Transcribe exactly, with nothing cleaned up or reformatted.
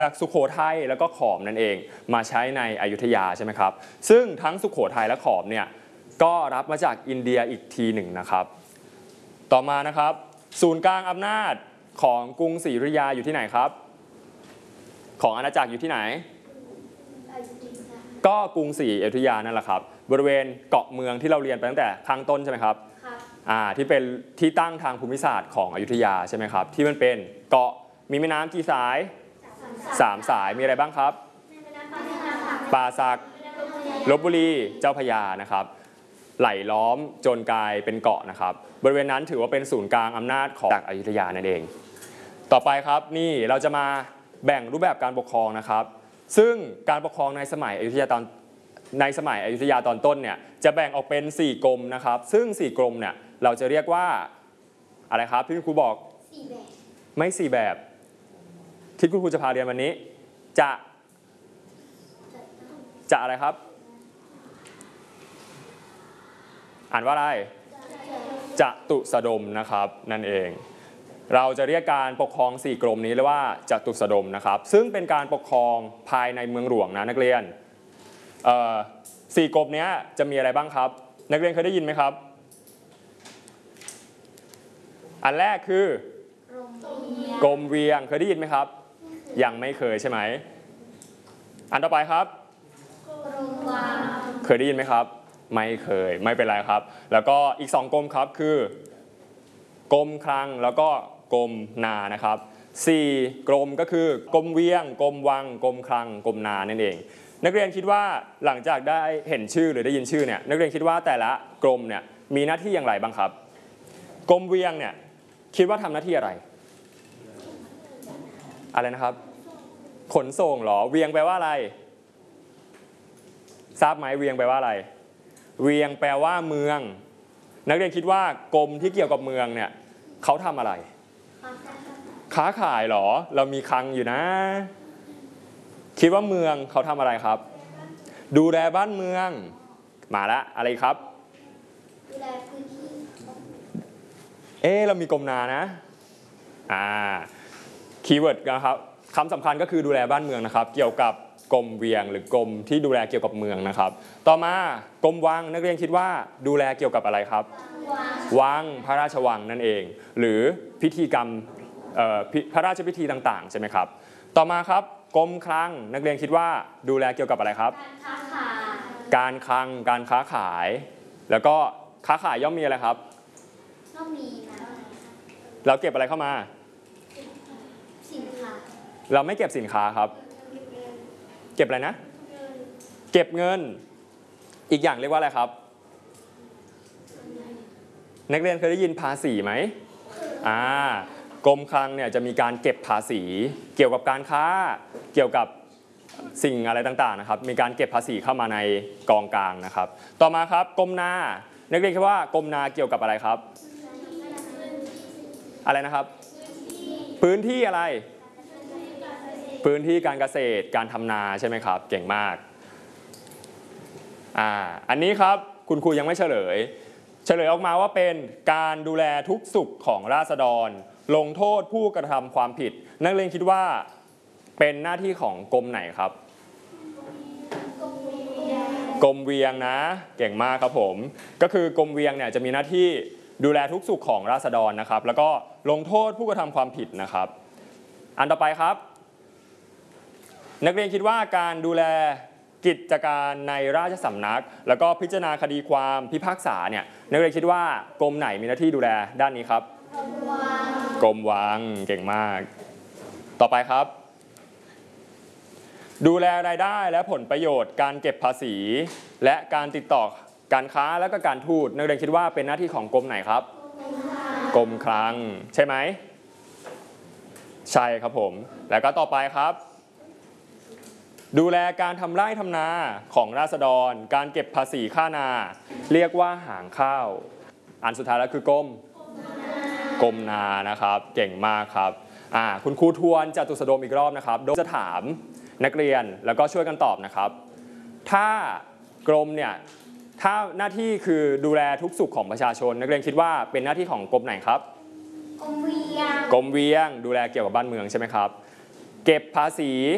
จากสุโขทัยแล้วก็ขอมนั่นเองมาใช้ในอยุธยาใช่ไหมครับซึ่งทั้งสุโขทัยและขอมเนี่ยก็รับมาจากอินเดียอีกทีหนึ่งนะครับต่อมานะครับศูนย์กลางอำนาจของกรุงศรีอยุธยาอยู่ที่ไหนครับของอาณาจักรอยู่ที่ไหนก็กรุงศรีอยุธยานั่นแหละครับบริเวณเกาะเมืองที่เราเรียนไปตั้งแต่ข้างต้นใช่ไหมครับอ่าที่เป็นที่ตั้งทางภูมิศาสตร์ของอยุธยาใช่ไหมครับที่มันเป็นเกาะมีแม่น้ำกี่สายสามสายมีอะไรบ้างครับป่าสักลพบุรีเจ้าพระยานะครับไหลล้อมจนกลายเป็นเกาะนะครับบริเวณนั้นถือว่าเป็นศูนย์กลางอำนาจของจากอยุธยานั่นเองต่อไปครับนี่เราจะมาแบ่งรูปแบบการปกครองนะครับซึ่งการปกครองในสมัยอยุธยาตอนในสมัยอยุธยาตอนต้นเนี่ยจะแบ่งออกเป็นสี่กรมนะครับซึ่งสี่กรมเนี่ยเราจะเรียกว่าอะไรครับที่คุณครูบอกไม่สี่แบบที่คุณครูจะพาเรียนวันนี้จะจะอะไรครับอ่านว่าอะไรจตุสดมนะครับนั่นเองเราจะเรียกการปกครองสี่กรมนี้เรียกว่าจตุสดมนะครับซึ่งเป็นการปกครองภายในเมืองหลวงนะนักเรียนสี่กรมนี้จะมีอะไรบ้างครับนักเรียนเคยได้ยินไหมครับอันแรกคือกรมเวียงเคยได้ยินไหมครับยังไม่เคยใช่ไหมอันต่อไปครับเคยได้ยินไหมครับไม่เคยไม่เป็นไรครับแล้วก็อีกสองกรมครับคือกรมคลังแล้วก็กรมนานะครับสี่กรมก็คือกรมเวียงกรมวังกรมคลังกรมนานั่นเองนักเรียนคิดว่าหลังจากได้เห็นชื่อหรือได้ยินชื่อเนี่ยนักเรียนคิดว่าแต่ละกรมเนี่ยมีหน้าที่อย่างไรบ้างครับกรมเวียงเนี่ยคิดว่าทำหน้าที่อะไรอะไรนะครับขนส่งหรอเวียงแปลว่าอะไรทราบไหมเวียงแปลว่าอะไรเวียงแปลว่าเมืองนักเรียนคิดว่ากรมที่เกี่ยวกับเมืองเนี่ยเขาทำอะไรค้าขายหรอเรามีคลังอยู่นะคิดว่าเมืองเขาทำอะไรครับดูแลบ้านเมืองมาละอะไรครับดูแลพื้นที่เอ๊ะเรามีกรมนานะอ่าคีย์เวิร์ดนะครับคำสำคัญก็คือดูแลบ้านเมืองนะครับเกี่ยวกับกรมเวียงหรือกรมที่ดูแลเกี่ยวกับเมืองนะครับต่อมากรมวังนักเรียนคิดว่าดูแลเกี่ยวกับอะไรครับวังพระราชวังนั่นเองหรือพิธีกรรมพระราชพิธีต่างๆใช่ไหมครับต่อมาครับกรมคลังนักเรียนคิดว่าดูแลเกี่ยวกับอะไรครับการคลังการค้าขายแล้วก็ค้าขายย่อมมีอะไรครับย่อมมีเราเก็บอะไรเข้ามาสินค้าเราไม่เก็บสินค้าครับเก็บอะไรนะเก็บเงินอีกอย่างเรียกว่าอะไรครับนักเรียนเคยได้ยินภาษีไหมอ่ากรมคลังเนี่ยจะมีการเก็บภาษีเกี่ยวกับการค้าเกี่ยวกับสิ่งอะไรต่างๆนะครับมีการเก็บภาษีเข้ามาในกองกลางนะครับต่อมาครับกรมนานักเรียนคิดว่ากรมนาเกี่ยวกับอะไรครับอะไรนะครับพื้นที่อะไรพื้นที่การเกษตรการทำนาใช่ไหมครับเก่งมากอ่าอันนี้ครับคุณครูยังไม่เฉลยเฉลยออกมาว่าเป็นการดูแลทุกสุขของราษฎรลงโทษผู้กระทำความผิดนักเรียนคิดว่าเป็นหน้าที่ของกรมไหนครับกรมเวียงนะเก่งมากครับผมก็คือกรมเวียงเนี่ยจะมีหน้าที่ดูแลทุกสุขของราษฎรนะครับแล้วก็ลงโทษผู้กระทำความผิดนะครับอันต่อไปครับนักเรียนคิดว่าการดูแลกิจการในราชสำนักแล้วก็พิจารณาคดีความพิพากษาเนี่ยนักเรียนคิดว่ากรมไหนมีหน้าที่ดูแลด้านนี้ครับกรมวังเก่งมากต่อไปครับดูแลรายได้และผลประโยชน์การเก็บภาษีและการติดต่อการค้าและก็การทูตนักเรียนคิดว่าเป็นหน้าที่ของกรมไหนครับกรมคลังใช่ไหมใช่ครับผมแล้วก็ต่อไปครับดูแลการทำไร่ทำนาของราษฎรการเก็บภาษีค่านาเรียกว่าหางข้าวอันสุดท้ายแล้วคือกรมกรมนานะครับเก่งมากครับอ่าคุณครูทวนจตุสดมอีกรอบนะครับโดยจะถามนักเรียนแล้วก็ช่วยกันตอบนะครับถ้ากรมเนี่ยถ้าหน้าที่คือดูแลทุกสุขของประชาชนนักเรียนคิดว่าเป็นหน้าที่ของกรมไหนครับกรมเวียงกรมเวียงดูแลเกี่ยวกับบ้านเมืองใช่ไหมครับเก็บภาษี